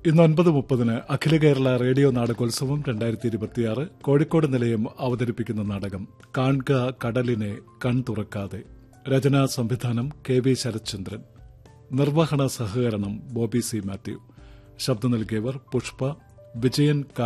ഇന്ന് 9:30 അഖില കേരള റേഡിയോ നാടകോത്സവം 2026 കോഴിക്കോട് നിലയം അവതരിപ്പിക്കുന്ന നാടകം കാൺക കടലിനെ കൺ തുറക്കാതെ. രചനാ സംവിധാനം KV ശരത്ചന്ദ്രൻ. നിർവഹണ സഹകരണം ബോബി സി മാത്യു. ശബ്ദം നൽകിയവർ പുഷ്പ, വിജയൻ